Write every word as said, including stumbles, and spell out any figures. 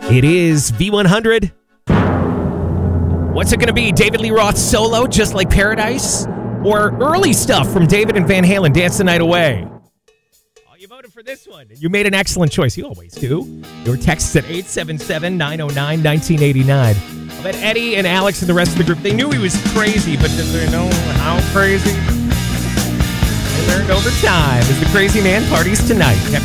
It is V one hundred. What's it going to be? David Lee Roth solo, Just Like Paradise? Or early stuff from David and Van Halen, Dance the Night Away? Oh, you voted for this one. You made an excellent choice. You always do. Your text is at eight seven seven, nine oh nine, one nine eight nine. I bet Eddie and Alex and the rest of the group, they knew he was crazy, but did they know how crazy? They learned over time as the crazy man parties tonight.